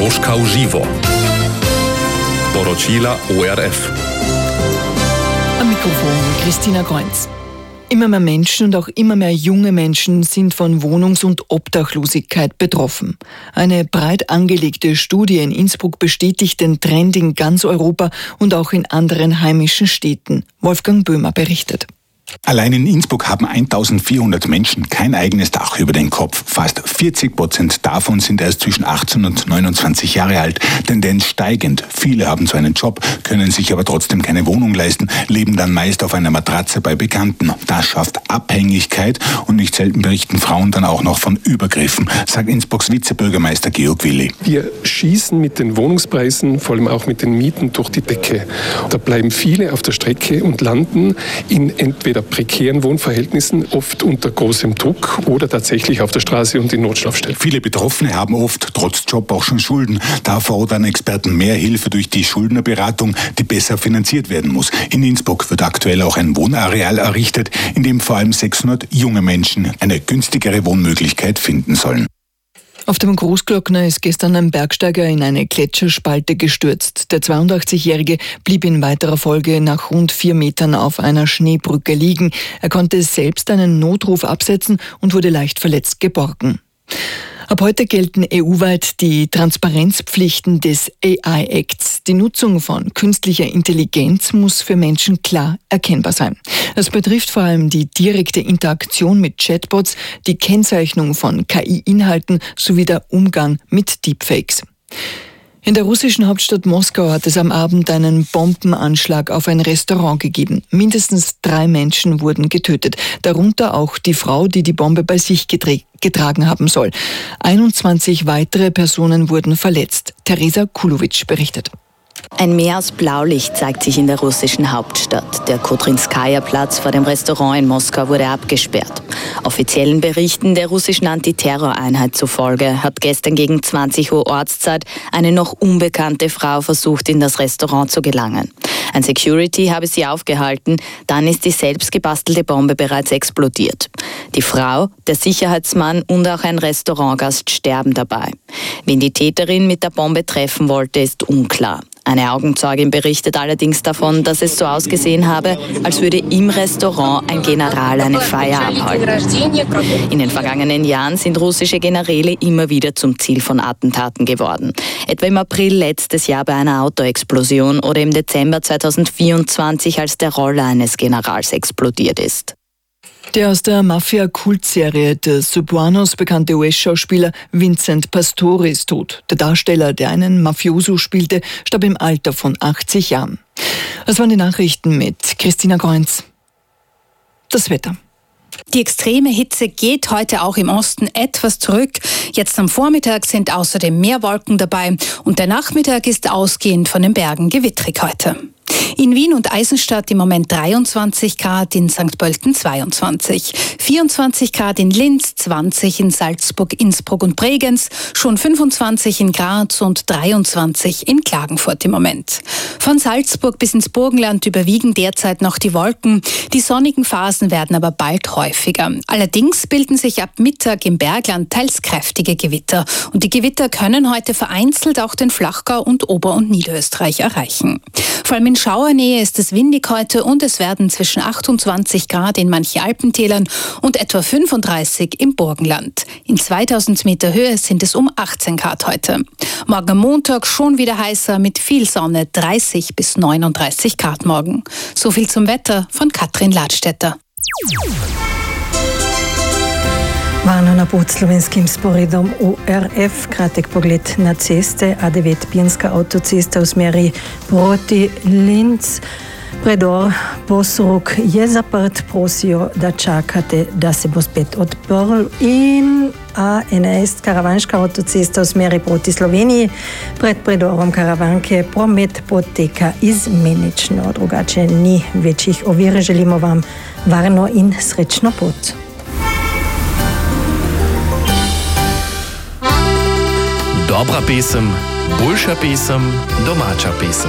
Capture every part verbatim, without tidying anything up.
Moskau Živo. Poročila O R F. Am Mikrofon Christina Kreuz. Immer mehr Menschen und auch immer mehr junge Menschen sind von Wohnungs- und Obdachlosigkeit betroffen. Eine breit angelegte Studie in Innsbruck bestätigt den Trend in ganz Europa und auch in anderen heimischen Städten. Wolfgang Böhmer berichtet. Allein in Innsbruck haben eintausendvierhundert Menschen kein eigenes Dach über den Kopf. Fast vierzig Prozent davon sind erst zwischen achtzehn und neunundzwanzig Jahre alt. Tendenz steigend. Viele haben zwar einen Job, können sich aber trotzdem keine Wohnung leisten, leben dann meist auf einer Matratze bei Bekannten. Das schafft Abhängigkeit und nicht selten berichten Frauen dann auch noch von Übergriffen, sagt Innsbrucks Vizebürgermeister Georg Willi. Wir schießen mit den Wohnungspreisen, vor allem auch mit den Mieten, durch die Decke. Da bleiben viele auf der Strecke und landen in entweder prekären Wohnverhältnissen, oft unter großem Druck oder tatsächlich auf der Straße und in Notschlafstellen. Viele Betroffene haben oft trotz Job auch schon Schulden. Da fordern Experten mehr Hilfe durch die Schuldnerberatung, die besser finanziert werden muss. In Innsbruck wird aktuell auch ein Wohnareal errichtet, in dem vor allem sechshundert junge Menschen eine günstigere Wohnmöglichkeit finden sollen. Auf dem Großglockner ist gestern ein Bergsteiger in eine Gletscherspalte gestürzt. Der zweiundachtzigjährige blieb in weiterer Folge nach rund vier Metern auf einer Schneebrücke liegen. Er konnte selbst einen Notruf absetzen und wurde leicht verletzt geborgen. Ab heute gelten E U-weit die Transparenzpflichten des A I-Acts. Die Nutzung von künstlicher Intelligenz muss für Menschen klar erkennbar sein. Das betrifft vor allem die direkte Interaktion mit Chatbots, die Kennzeichnung von K I-Inhalten sowie der Umgang mit Deepfakes. In der russischen Hauptstadt Moskau hat es am Abend einen Bombenanschlag auf ein Restaurant gegeben. Mindestens drei Menschen wurden getötet, darunter auch die Frau, die die Bombe bei sich getra- getragen haben soll. einundzwanzig weitere Personen wurden verletzt. Teresa Kulowitsch berichtet. Ein Meer aus Blaulicht zeigt sich in der russischen Hauptstadt. Der Kotrinskaja-Platz vor dem Restaurant in Moskau wurde abgesperrt. Offiziellen Berichten der russischen Antiterroreinheit zufolge hat gestern gegen zwanzig Uhr Ortszeit eine noch unbekannte Frau versucht, in das Restaurant zu gelangen. Ein Security habe sie aufgehalten, dann ist die selbstgebastelte Bombe bereits explodiert. Die Frau, der Sicherheitsmann und auch ein Restaurantgast sterben dabei. Wen die Täterin mit der Bombe treffen wollte, ist unklar. Eine Augenzeugin berichtet allerdings davon, dass es so ausgesehen habe, als würde im Restaurant ein General eine Feier abhalten. In den vergangenen Jahren sind russische Generäle immer wieder zum Ziel von Attentaten geworden. Etwa im April letztes Jahr bei einer Autoexplosion oder im Dezember zweitausendvierundzwanzig, als der Roller eines Generals explodiert ist. Der aus der Mafia-Kultserie The Sopranos bekannte U S-Schauspieler Vincent Pastore ist tot. Der Darsteller, der einen Mafioso spielte, starb im Alter von achtzig Jahren. Das waren die Nachrichten mit Christina Kreuz. Das Wetter. Die extreme Hitze geht heute auch im Osten etwas zurück. Jetzt am Vormittag sind außerdem mehr Wolken dabei und der Nachmittag ist ausgehend von den Bergen gewittrig heute. In Wien und Eisenstadt im Moment dreiundzwanzig Grad, in Sankt Pölten zweiundzwanzig, vierundzwanzig Grad in Linz, zwanzig in Salzburg, Innsbruck und Bregenz, schon fünfundzwanzig in Graz und dreiundzwanzig in Klagenfurt im Moment. Von Salzburg bis ins Burgenland überwiegen derzeit noch die Wolken. Die sonnigen Phasen werden aber bald häufiger. Allerdings bilden sich ab Mittag im Bergland teils kräftige Gewitter. Und die Gewitter können heute vereinzelt auch den Flachgau und Ober- und Niederösterreich erreichen. Vor allem in Schauernähe ist es windig heute und es werden zwischen achtundzwanzig Grad in manchen Alpentälern und etwa fünfunddreißig im Burgenland. In zweitausend Meter Höhe sind es um achtzehn Grad heute. Morgen am Montag schon wieder heißer mit viel Sonne, dreißig bis neununddreißig Grad morgen. So viel zum Wetter von Katrin Ladstätter. Varno na pod slovenskim sporedom O R F, kratek pogled na ceste. A devet Pijenska avtocesta v smeri proti Linz. Predor Bosoruk je zaprt, prosijo, da čakate, da se bo spet odprl. In A enajst Karavanška avtocesta v smeri proti Sloveniji. Pred predorom Karavanke promet poteka izmenično, drugače ni večjih ovir. Želimo vam varno in srečno pot. Dobra pesem, boljša pesem, domača pesem.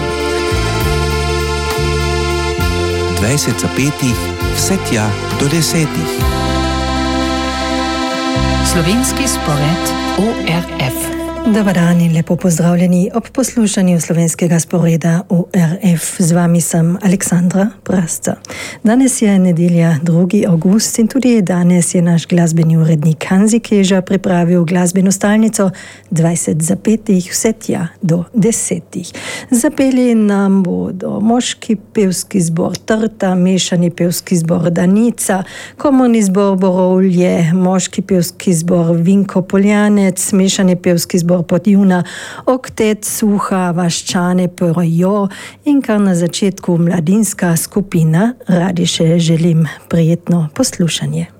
dvajset zapetih, vse tja do desetih. Slovenski spored O R F. Dobar dan in lepo pozdravljeni ob poslušanju slovenskega sporeda U R F. Z vami sem Aleksandra Prasca. Danes je nedelja drugi avgust in tudi danes je naš glasbeni urednik Hanzi Keža pripravil glasbeno stalnico dvajset zapetih vse tja do desetih. Zapeli nam bodo moški pevski zbor Trta, mešani pevski zbor Danica, komorni zbor Borovlje, moški pevski zbor Vinko Poljanec, mešani pevski zbor Podjuna, oktet Suha, Vaščane, Porojo in kar na začetku mladinska skupina. Radi še želim prijetno poslušanje.